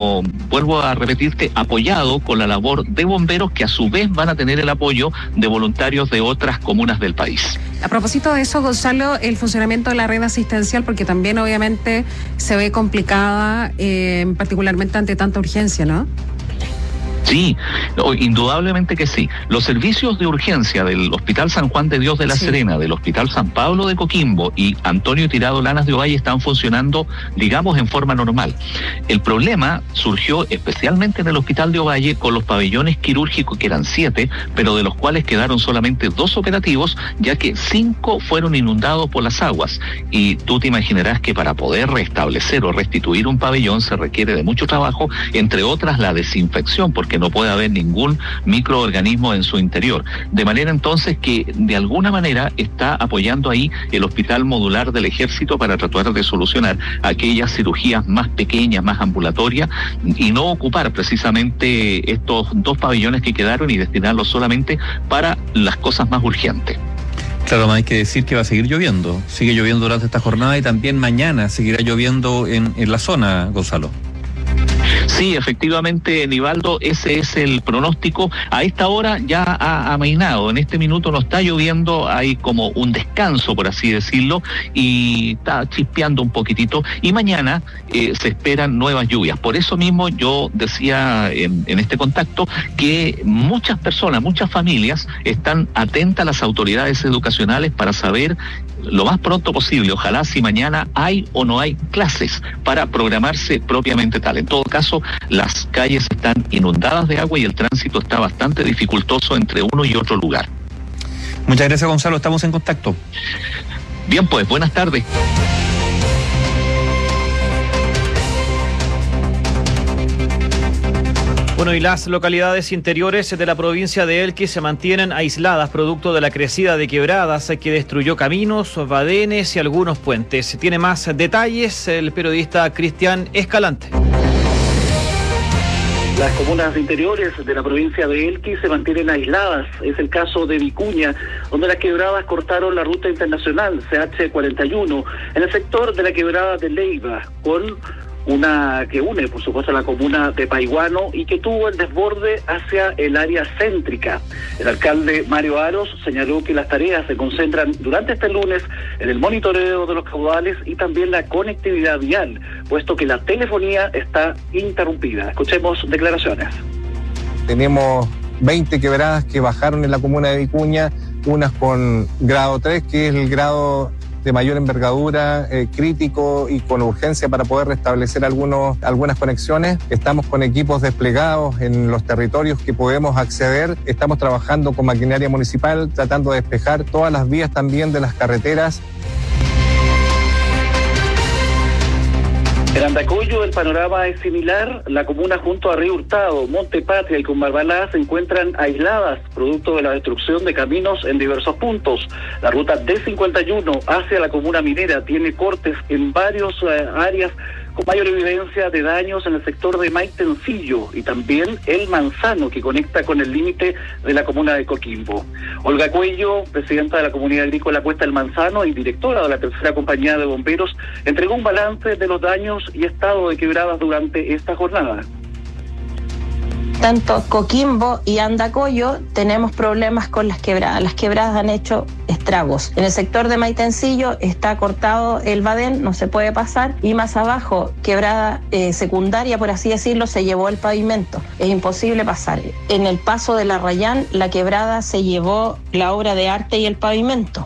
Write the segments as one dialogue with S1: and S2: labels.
S1: como vuelvo a repetirte, apoyado con la labor de bomberos que a su vez van a tener el apoyo de voluntarios de otras comunas del país.
S2: A propósito de eso, Gonzalo, el funcionamiento de la red asistencial, porque también obviamente se ve complicada, particularmente ante tanta urgencia, ¿no?
S1: Sí, indudablemente que sí. Los servicios de urgencia del Hospital San Juan de Dios de La Serena, del Hospital San Pablo de Coquimbo y Antonio Tirado Lanas de Ovalle están funcionando, digamos, en forma normal. El problema surgió especialmente en el Hospital de Ovalle con los pabellones quirúrgicos, que eran 7, pero de los cuales quedaron solamente 2 operativos, ya que 5 fueron inundados por las aguas. Y tú te imaginarás que para poder restablecer o restituir un pabellón se requiere de mucho trabajo, entre otras la desinfección, porque no puede haber ningún microorganismo en su interior. De manera entonces que de alguna manera está apoyando ahí el Hospital Modular del Ejército para tratar de solucionar aquellas cirugías más pequeñas, más ambulatorias, y no ocupar precisamente estos 2 pabellones que quedaron y destinarlos solamente para las cosas más urgentes.
S3: Claro, hay que decir que va a seguir lloviendo. Sigue lloviendo durante esta jornada y también mañana seguirá lloviendo en la zona, Gonzalo.
S1: Sí, efectivamente, Nivaldo, ese es el pronóstico. A esta hora ya ha amainado, en este minuto no está lloviendo, hay como un descanso, por así decirlo, y está chispeando un poquitito, y mañana se esperan nuevas lluvias. Por eso mismo yo decía en este contacto que muchas personas, muchas familias están atentas a las autoridades educacionales para saber lo más pronto posible, ojalá, si mañana hay o no hay clases, para programarse propiamente tal. En todo caso, las calles están inundadas de agua y el tránsito está bastante dificultoso entre uno y otro lugar.
S3: Muchas gracias, Gonzalo, estamos en contacto.
S1: Bien, pues, buenas tardes.
S4: Bueno, y las localidades interiores de la provincia de Elqui se mantienen aisladas producto de la crecida de quebradas que destruyó caminos, badenes y algunos puentes. Tiene más detalles el periodista Cristian Escalante.
S5: Las comunas interiores de la provincia de Elqui se mantienen aisladas. Es el caso de Vicuña, donde las quebradas cortaron la ruta internacional CH41 en el sector de la quebrada de Leiva, con una que une, por supuesto, a la comuna de Paiguano y que tuvo el desborde hacia el área céntrica. El alcalde Mario Aros señaló que las tareas se concentran durante este lunes en el monitoreo de los caudales y también la conectividad vial, puesto que la telefonía está interrumpida. Escuchemos declaraciones.
S6: Tenemos 20 quebradas que bajaron en la comuna de Vicuña, unas con grado 3, que es el grado de mayor envergadura, crítico y con urgencia para poder restablecer algunas conexiones. Estamos con equipos desplegados en los territorios que podemos acceder. Estamos trabajando con maquinaria municipal, tratando de despejar todas las vías también de las carreteras.
S5: En Andacollo el panorama es similar. La comuna junto a Río Hurtado, Monte Patria y Combarbalá se encuentran aisladas, producto de la destrucción de caminos en diversos puntos. La ruta D51 hacia la comuna minera tiene cortes en varias áreas, con mayor evidencia de daños en el sector de Maitencillo y también El Manzano, que conecta con el límite de la comuna de Coquimbo. Olga Cuello, presidenta de la Comunidad Agrícola Cuesta El Manzano y directora de la tercera compañía de bomberos, entregó un balance de los daños y estado de quebradas durante esta jornada.
S7: Tanto Coquimbo y Andacollo tenemos problemas con las quebradas. Las quebradas han hecho estragos. En el sector de Maitencillo está cortado el badén, no se puede pasar, y más abajo, quebrada secundaria, por así decirlo, se llevó el pavimento. Es imposible pasar. En el paso de la Rayán, la quebrada se llevó la obra de arte y el pavimento.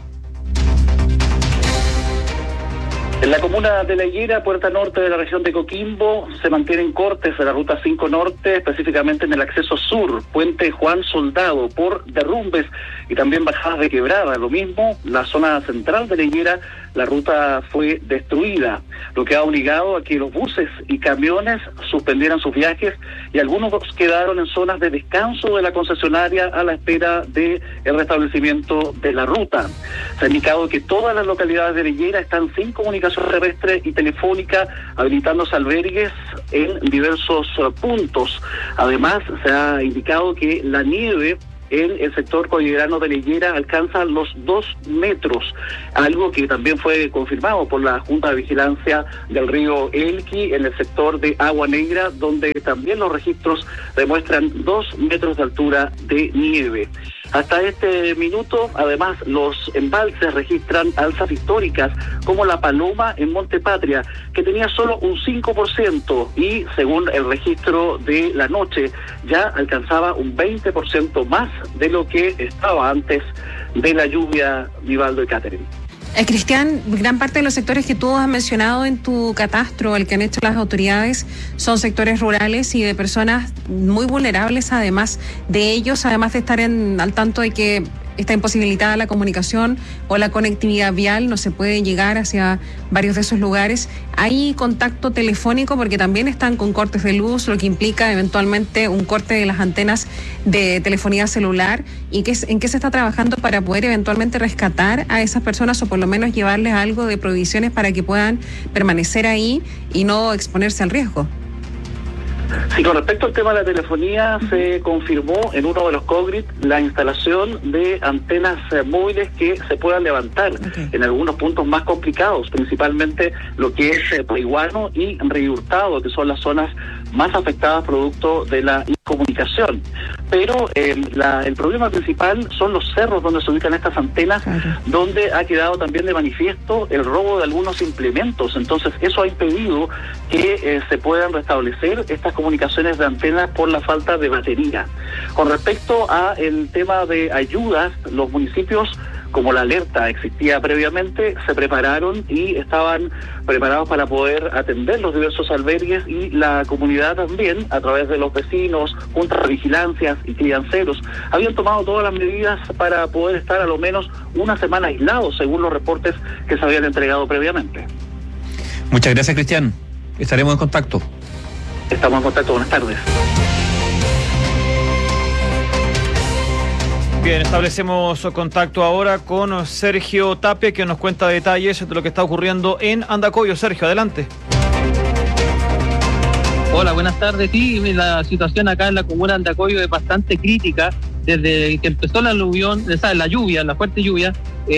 S5: En la comuna de La Higuera, puerta norte de la región de Coquimbo, se mantienen cortes de la ruta 5 norte, específicamente en el acceso sur, puente Juan Soldado, por derrumbes y también bajadas de quebrada. Lo mismo, la zona central de La Higuera, la ruta fue destruida, lo que ha obligado a que los buses y camiones suspendieran sus viajes y algunos quedaron en zonas de descanso de la concesionaria a la espera del restablecimiento de la ruta. Se ha indicado que todas las localidades de La Higuera están sin comunicación terrestre y telefónica, habilitándose albergues en diversos puntos. Además, se ha indicado que la nieve en el sector cordillerano de la Higuera alcanza los 2 metros, algo que también fue confirmado por la Junta de Vigilancia del río Elqui en el sector de Agua Negra, donde también los registros demuestran 2 metros de altura de nieve. Hasta este minuto, además, los embalses registran alzas históricas, como la Paloma en Monte Patria, que tenía solo un 5%, y según el registro de la noche, ya alcanzaba un 20% más de lo que estaba antes de la lluvia, Vivaldo y Catherine.
S2: Cristian, gran parte de los sectores que tú has mencionado en tu catastro, el que han hecho las autoridades, son sectores rurales y de personas muy vulnerables, además de ellos, además de estar al tanto de que está imposibilitada la comunicación o la conectividad vial, no se puede llegar hacia varios de esos lugares. ¿Hay contacto telefónico? Porque también están con cortes de luz, lo que implica eventualmente un corte de las antenas de telefonía celular. ¿Y en qué se está trabajando para poder eventualmente rescatar a esas personas o por lo menos llevarles algo de provisiones para que puedan permanecer ahí y no exponerse al riesgo?
S5: Sí, con respecto al tema de la telefonía, se confirmó en uno de los COGRIT la instalación de antenas móviles que se puedan levantar en algunos puntos más complicados, principalmente lo que es Paihuano y Río Hurtado, que son las zonas más afectadas producto de la incomunicación. Pero el problema principal son los cerros donde se ubican estas antenas, donde ha quedado también de manifiesto el robo de algunos implementos. Entonces, eso ha impedido que se puedan restablecer estas comunicaciones de antenas por la falta de batería. Con respecto a el tema de ayudas, los municipios, como la alerta existía previamente, se prepararon y estaban preparados para poder atender los diversos albergues, y la comunidad también, a través de los vecinos, juntas de vigilancias y crianceros, habían tomado todas las medidas para poder estar a lo menos una semana aislados, según los reportes que se habían entregado previamente.
S3: Muchas gracias, Cristian. Estaremos en contacto.
S5: Estamos en contacto. Buenas tardes.
S4: Bien, establecemos contacto ahora con Sergio Tapia, que nos cuenta detalles de lo que está ocurriendo en Andacollo. Sergio, adelante.
S8: Hola, buenas tardes. Sí, la situación acá en la comuna de Andacollo es bastante crítica. Desde que empezó la lluvia, la fuerte lluvia,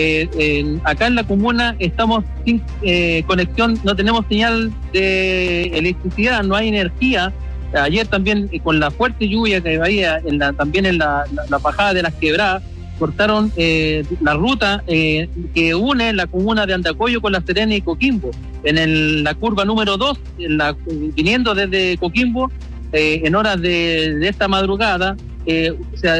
S8: acá en la comuna estamos sin conexión, no tenemos señal de electricidad, no hay energía. Ayer también, con la fuerte lluvia que había también en la bajada de las quebradas, cortaron la ruta que une la comuna de Andacollo con La Serena y Coquimbo. En la curva número 2, viniendo desde Coquimbo, en horas de esta madrugada, se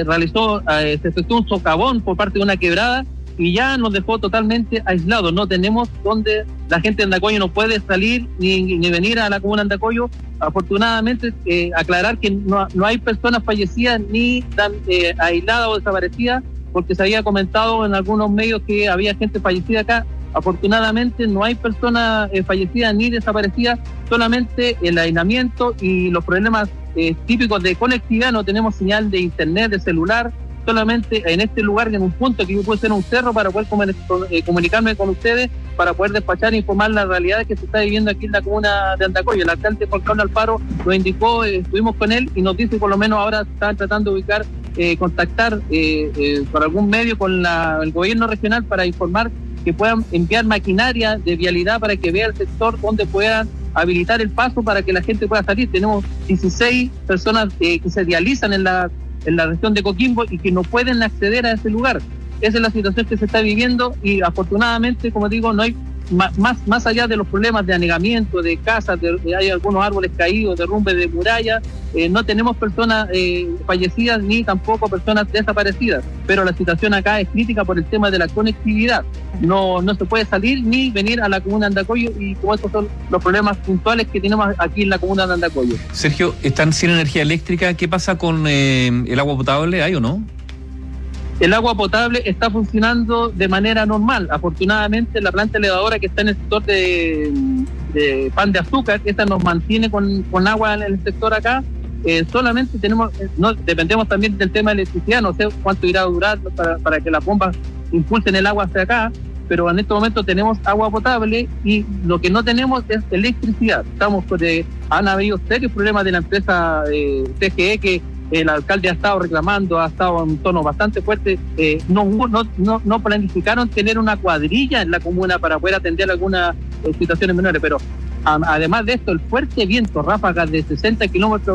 S8: efectuó un socavón por parte de una quebrada y ya nos dejó totalmente aislados. No tenemos donde la gente de Andacollo no puede salir ni venir a la comuna de Andacollo. Afortunadamente, aclarar que no hay personas fallecidas ni tan aisladas o desaparecidas, porque se había comentado en algunos medios que había gente fallecida acá. Afortunadamente no hay personas fallecidas ni desaparecidas, solamente el aislamiento y los problemas típicos de conectividad. No tenemos señal de internet, de celular, solamente en este lugar, en un punto que puede ser un cerro, para poder comunicarme con ustedes, para poder despachar e informar las realidades que se está viviendo aquí en la comuna de Andacollo. El alcalde Juan Carlos Alfaro nos indicó, estuvimos con él y nos dice, por lo menos ahora están tratando de ubicar, contactar por algún medio con el gobierno regional para informar que puedan enviar maquinaria de vialidad para que vea el sector donde puedan habilitar el paso para que la gente pueda salir. Tenemos 16 personas que se dializan en la región de Coquimbo y que no pueden acceder a ese lugar. Esa es la situación que se está viviendo y afortunadamente, como digo, no hay más allá de los problemas de anegamiento de casas, hay algunos árboles caídos, derrumbe de murallas, no tenemos personas fallecidas ni tampoco personas desaparecidas, pero la situación acá es crítica por el tema de la conectividad. No se puede salir ni venir a la comuna de Andacollo, y como estos son los problemas puntuales que tenemos aquí en la comuna de Andacollo.
S3: Sergio, ¿están sin energía eléctrica? ¿Qué pasa con el agua potable? ¿Hay o no?
S8: El agua potable está funcionando de manera normal. Afortunadamente, la planta elevadora que está en el sector de Pan de Azúcar, esta nos mantiene con agua en el sector acá. Solamente dependemos también del tema de electricidad. No sé cuánto irá a durar para que las bombas impulsen el agua hacia acá, pero en este momento tenemos agua potable y lo que no tenemos es electricidad. Han habido serios problemas de la empresa CGE, que el alcalde ha estado reclamando, ha estado en un tono bastante fuerte. No planificaron tener una cuadrilla en la comuna para poder atender algunas situaciones menores, pero además de esto, el fuerte viento, ráfagas de 60 kilómetros